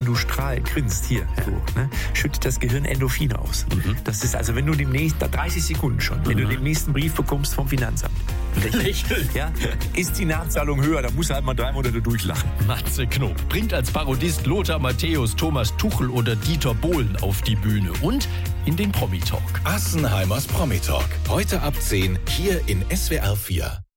du grinst hier, so, ne, schüttet das Gehirn Endorphine aus. Das ist also, wenn du demnächst, 30 Sekunden schon, wenn du den nächsten Brief bekommst vom Finanzamt, lächeln, ja, ist die Nachzahlung höher, da musst du halt mal 3 Monate durchlachen. Matze Knob bringt als Parodist Lothar Matthäus, Thomas Tuchel oder Dieter Bohlen auf die Bühne und in den Promi-Talk. Assenheimers Promi-Talk. Heute ab 10 hier in SWR 4.